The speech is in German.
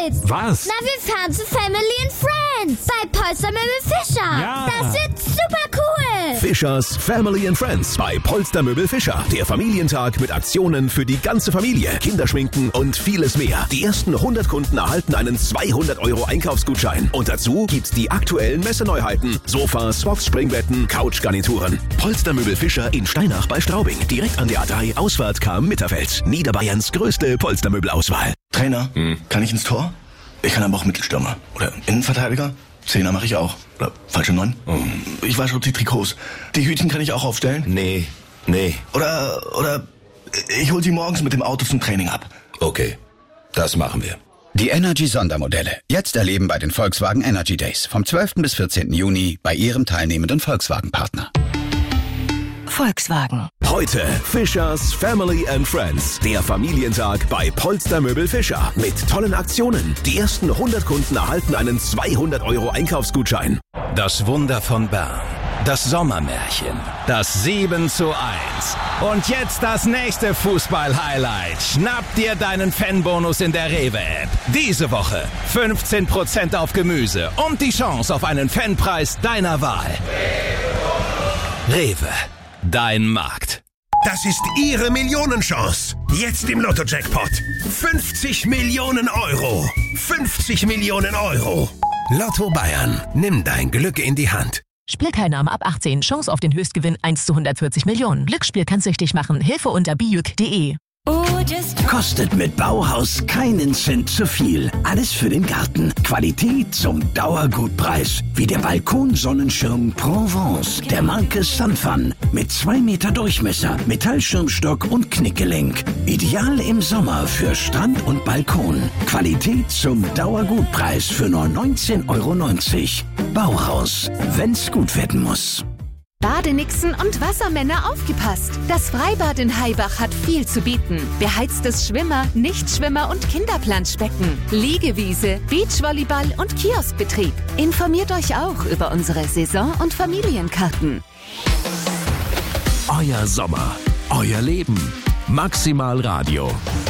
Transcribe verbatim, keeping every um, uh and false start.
jetzt. Was? Na, wir fahren zu Family and Friends bei Polster Möbel Fischer. Ja. Das wird super cool. Fischers Family and Friends bei Polster Möbel Fischer. Der Familientag mit Aktionen für die ganze Familie, Kinderschminken und vieles mehr. Die ersten hundert Kunden erhalten einen zweihundert Euro Einkaufsgutschein. Und dazu gibt's die aktuellen Messeneuheiten. Sofas, Boxspringbetten, Couchgarnituren. Polster Möbel Fischer in Steinach bei Straubing. Direkt an der A drei, Ausfahrt Cham-Mitterfeld. Niederbayerns größte Polstermöbelauswahl. Trainer, hm. kann ich ins Tor? Ich kann aber auch Mittelstürmer. Oder Innenverteidiger? Zehner mache ich auch. Oder falsche Neun? Hm. Ich wasche auch die Trikots. Die Hütchen kann ich auch aufstellen? Nee, nee. Oder, oder ich hol sie morgens mit dem Auto zum Training ab. Okay, das machen wir. Die Energy-Sondermodelle. Jetzt erleben bei den Volkswagen Energy Days. Vom zwölften bis vierzehnten Juni bei Ihrem teilnehmenden Volkswagen-Partner. Volkswagen. Heute Fischers Family and Friends. Der Familientag bei Polster Möbel Fischer. Mit tollen Aktionen. Die ersten hundert Kunden erhalten einen zweihundert Euro Einkaufsgutschein. Das Wunder von Bern. Das Sommermärchen. Das sieben zu eins. Und jetzt das nächste Fußball-Highlight. Schnapp dir deinen Fanbonus in der Rewe-App. Diese Woche fünfzehn Prozent auf Gemüse und die Chance auf einen Fanpreis deiner Wahl. Rewe. Dein Markt. Das ist Ihre Millionenchance. Jetzt im Lotto-Jackpot. fünfzig Millionen Euro. fünfzig Millionen Euro. Lotto Bayern. Nimm dein Glück in die Hand. Spielteilnahme ab achtzehn. Chance auf den Höchstgewinn eins zu hundertvierzig Millionen. Glücksspiel kann süchtig machen. Hilfe unter bijuk punkt de. Kostet mit Bauhaus keinen Cent zu viel. Alles für den Garten. Qualität zum Dauergutpreis. Wie der Balkonsonnenschirm Provence der Marke Sunfun. Mit zwei Meter Durchmesser, Metallschirmstock und Knickgelenk. Ideal im Sommer für Strand und Balkon. Qualität zum Dauergutpreis für nur neunzehn Euro neunzig. Bauhaus, wenn's gut werden muss. Badenixen und Wassermänner aufgepasst! Das Freibad in Haibach hat viel zu bieten. Beheiztes Schwimmer-, Nichtschwimmer- und Kinderplanschbecken, Liegewiese, Beachvolleyball und Kioskbetrieb. Informiert euch auch über unsere Saison- und Familienkarten. Euer Sommer, euer Leben. Maximal Radio.